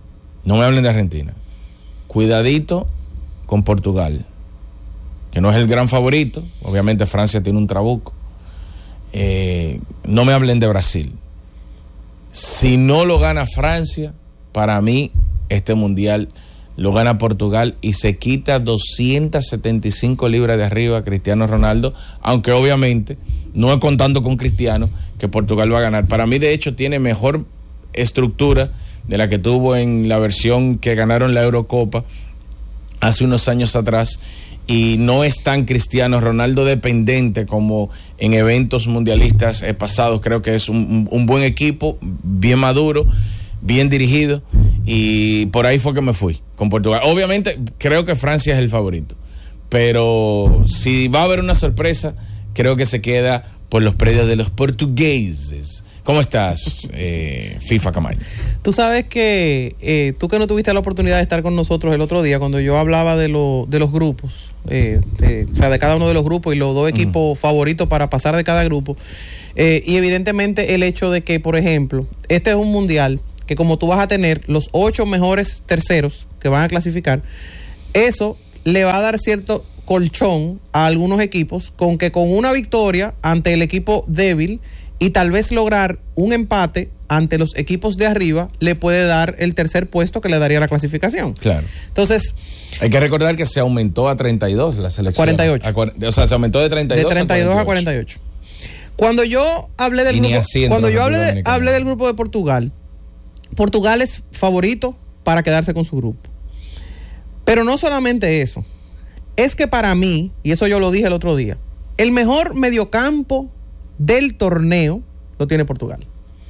Speaker 2: no me hablen de Argentina. Cuidadito con Portugal, que no es el gran favorito. Obviamente Francia tiene un trabuco. Eh, no me hablen de Brasil. Si no lo gana Francia, para mí este mundial lo gana Portugal y se quita doscientas setenta y cinco libras de arriba Cristiano Ronaldo, aunque obviamente no es contando con Cristiano que Portugal va a ganar. Para mí, de hecho, tiene mejor estructura de la que tuvo en la versión que ganaron la Eurocopa hace unos años atrás, y no es tan Cristiano Ronaldo dependiente como en eventos mundialistas eh, pasados. Creo que es un, un buen equipo, bien maduro, bien dirigido, y por ahí fue que me fui con Portugal. Obviamente creo que Francia es el favorito, pero si va a haber una sorpresa, creo que se queda por los predios de los portugueses. ¿Cómo estás, eh, FIFA Camaño?
Speaker 1: Tú sabes que eh, tú que no tuviste la oportunidad de estar con nosotros el otro día cuando yo hablaba de, lo, de los grupos, eh, de, o sea, de cada uno de los grupos y los dos equipos uh-huh. favoritos para pasar de cada grupo, eh, y evidentemente el hecho de que, por ejemplo, este es un mundial que como tú vas a tener los ocho mejores terceros que van a clasificar, eso le va a dar cierto colchón a algunos equipos con que con una victoria ante el equipo débil y tal vez lograr un empate ante los equipos de arriba le puede dar el tercer puesto que le daría la clasificación.
Speaker 2: Claro.
Speaker 1: Entonces,
Speaker 2: hay que recordar que se aumentó a treinta y dos la selección.
Speaker 1: cuarenta y ocho.
Speaker 2: A, o sea, se aumentó de treinta y dos,
Speaker 1: de treinta y dos a cuarenta y ocho. Cuando yo hablé del grupo, cuando yo hablé, de, hablé del grupo de Portugal, Portugal es favorito para quedarse con su grupo. Pero no solamente eso, es que para mí, y eso yo lo dije el otro día, el mejor mediocampo del torneo lo tiene Portugal.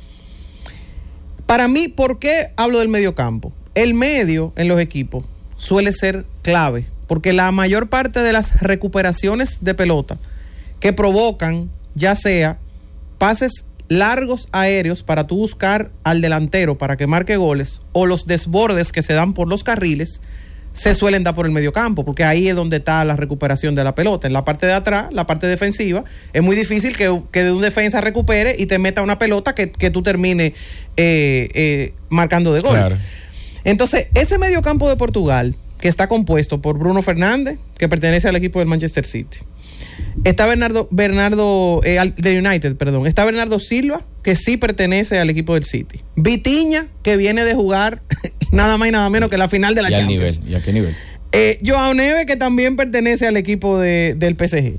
Speaker 1: Para mí, ¿por qué hablo del mediocampo? El medio en los equipos suele ser clave, porque la mayor parte de las recuperaciones de pelota que provocan, ya sea pases largos aéreos para tú buscar al delantero para que marque goles, o los desbordes que se dan por los carriles, se suelen dar por el mediocampo, porque ahí es donde está la recuperación de la pelota. En la parte de atrás, la parte defensiva, es muy difícil que, que de un defensa recupere y te meta una pelota que, que tú termines eh, eh, marcando de gol. Claro. Entonces, ese mediocampo de Portugal, que está compuesto por Bruno Fernández, que pertenece al equipo del Manchester City, está Bernardo, Bernardo eh, de United, perdón, está Bernardo Silva, que sí pertenece al equipo del City. Vitinha, que viene de jugar nada más y nada menos que la final de la
Speaker 2: ¿Y
Speaker 1: Champions.
Speaker 2: Nivel? ¿Y a qué nivel?
Speaker 1: Eh, Joao Neves, que también pertenece al equipo de, del P S G.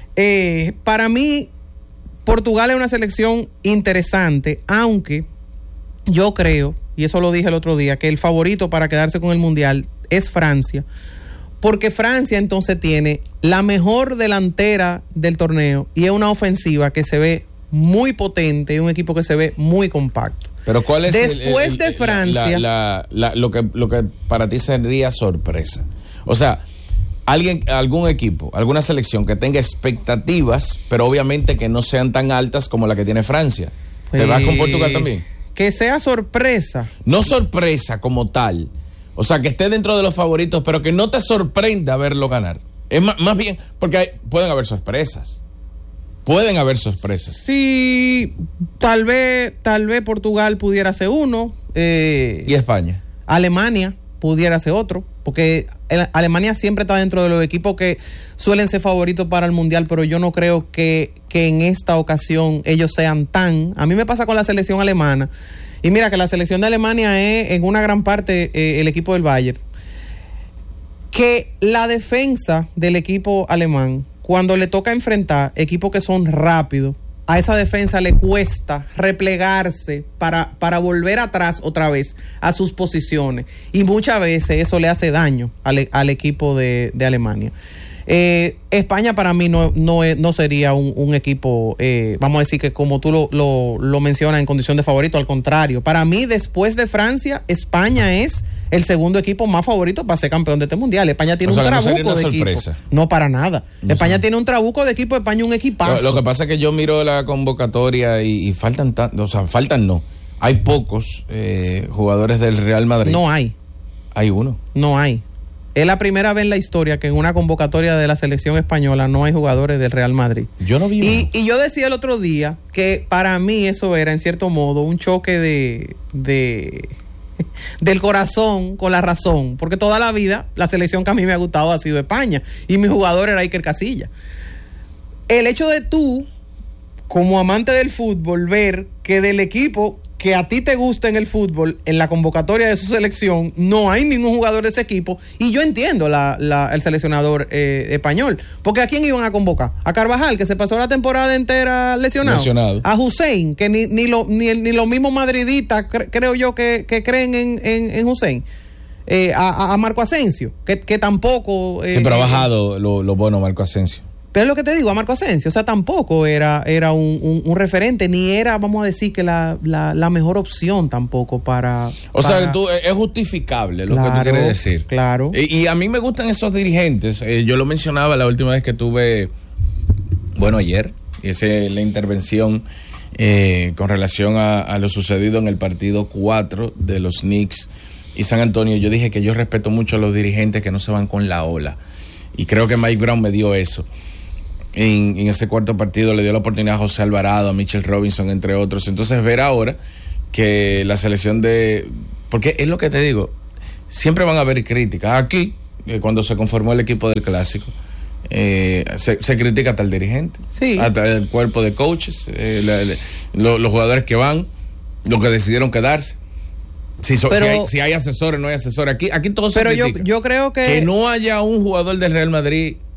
Speaker 1: Eh, para mí, Portugal es una selección interesante, aunque yo creo, y eso lo dije el otro día, que el favorito para quedarse con el Mundial es Francia, porque Francia entonces tiene la mejor delantera del torneo y es una ofensiva que se ve muy potente y un equipo que se ve muy compacto.
Speaker 2: Pero ¿cuál es
Speaker 1: después
Speaker 2: el, el,
Speaker 1: de Francia
Speaker 2: la, la, la, lo que lo que para ti sería sorpresa? O sea, alguien, algún equipo, alguna selección que tenga expectativas, pero obviamente que no sean tan altas como la que tiene Francia. ¿Te eh, vas con Portugal también?
Speaker 1: Que sea sorpresa.
Speaker 2: No sorpresa como tal. O sea, que esté dentro de los favoritos, pero que no te sorprenda verlo ganar. Es más, más bien, porque hay, pueden haber sorpresas. Pueden haber sorpresas.
Speaker 1: Sí, tal vez, tal vez Portugal pudiera ser uno. Eh,
Speaker 2: ¿Y España?
Speaker 1: Alemania pudiera ser otro, porque Alemania siempre está dentro de los equipos que suelen ser favoritos para el Mundial, pero yo no creo que, que en esta ocasión ellos sean tan... A mí me pasa con la selección alemana. Y mira que la selección de Alemania es en una gran parte eh, el equipo del Bayern. Que la defensa del equipo alemán, cuando le toca enfrentar equipos que son rápidos, a esa defensa le cuesta replegarse para, para volver atrás otra vez a sus posiciones. Y muchas veces eso le hace daño al, al equipo de, de Alemania. Eh, España para mí no, no, no sería un, un equipo, eh, vamos a decir que como tú lo, lo, lo mencionas en condición de favorito, al contrario. Para mí, después de Francia, España es el segundo equipo más favorito para ser campeón de este mundial. España tiene o sea, un trabuco no de sorpresa. Equipo. No, para nada. No España sé. tiene un trabuco de equipo, España un equipazo.
Speaker 2: Lo, lo que pasa es que yo miro la convocatoria y, y faltan, tan, o sea, faltan no. Hay pocos eh, jugadores del Real Madrid.
Speaker 1: No hay.
Speaker 2: Hay uno.
Speaker 1: No hay. Es la primera vez en la historia que en una convocatoria de la selección española no hay jugadores del Real Madrid.
Speaker 2: Yo no vi.
Speaker 1: Y, y yo decía el otro día que para mí eso era, en cierto modo, un choque de, de del corazón con la razón, porque toda la vida la selección que a mí me ha gustado ha sido España y mi jugador era Iker Casillas. El hecho de tú, como amante del fútbol, ver que del equipo que a ti te gusta en el fútbol, en la convocatoria de su selección, no hay ningún jugador de ese equipo, y yo entiendo la, la, el seleccionador eh, español, porque ¿a quién iban a convocar? A Carvajal, que se pasó la temporada entera lesionado,
Speaker 2: lesionado.
Speaker 1: A Hussein, que ni, ni, lo, ni, ni los mismos madridistas cre, creo yo que, que creen en, en, en Hussein, eh, a, a Marco Asensio, que, que tampoco... Eh,
Speaker 2: Siempre ha bajado lo, lo bueno Marco Asensio.
Speaker 1: Pero es lo que te digo, a Marco Asensio, o sea, tampoco era, era un, un, un referente, ni era, vamos a decir, que la, la, la mejor opción tampoco para...
Speaker 2: O
Speaker 1: para...
Speaker 2: sea, tú, es justificable lo
Speaker 1: claro,
Speaker 2: que tú quieres decir.
Speaker 1: Claro.
Speaker 2: Y, y a mí me gustan esos dirigentes. Eh, yo lo mencionaba la última vez que tuve, bueno, ayer, hice la intervención eh, con relación a, a lo sucedido en el partido cuatro de los Knicks y San Antonio. Yo dije que yo respeto mucho a los dirigentes que no se van con la ola. Y creo que Mike Brown me dio eso. En, en ese cuarto partido le dio la oportunidad a José Alvarado, a Mitchell Robinson, entre otros. Entonces ver ahora que la selección de... Porque es lo que te digo, siempre van a haber críticas. Aquí, eh, cuando se conformó el equipo del Clásico, eh, se, se critica hasta el dirigente,
Speaker 1: sí,
Speaker 2: hasta el cuerpo de coaches, eh, la, la, lo, los jugadores que van, los que decidieron quedarse. Si, so,
Speaker 1: pero,
Speaker 2: si, hay, si hay asesores, no hay asesores. Aquí, aquí todos se
Speaker 1: Pero yo,
Speaker 2: critican.
Speaker 1: yo creo que...
Speaker 2: Que no haya un jugador del Real Madrid